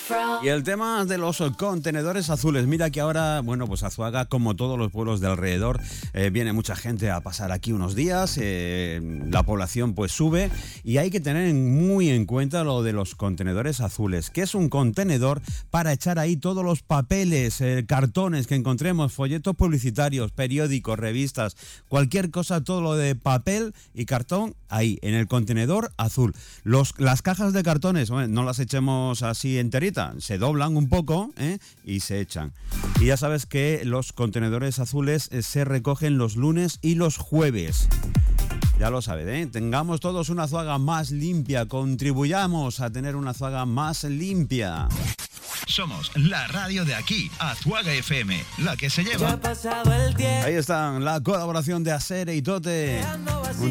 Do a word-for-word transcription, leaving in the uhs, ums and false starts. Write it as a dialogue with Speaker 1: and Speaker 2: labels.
Speaker 1: Y el tema de los contenedores azules. Mira que ahora, bueno, pues Azuaga, como todos los pueblos de alrededor, eh, viene mucha gente a pasar aquí unos días, eh, la población pues sube y hay que tener muy en cuenta lo de los contenedores azules. ¿Qué es un contenedor? Para echar ahí todos los papeles, eh, cartones que encontremos, folletos publicitarios, periódicos, revistas, cualquier cosa, todo lo de papel y cartón, ahí, en el contenedor azul. Los, las cajas de cartones, bueno, no las echemos así enteritas, se doblan un poco, ¿eh? Y se echan. Y ya sabes que los contenedores azules eh, se recogen los lunes y los jueves. Ya lo sabes, ¿eh? Tengamos todos una Azuaga más limpia, contribuyamos a tener una Azuaga más limpia.
Speaker 2: Somos la radio de aquí, Azuaga F M, la que se lleva.
Speaker 1: Ahí están, la colaboración de Asere y Tote, un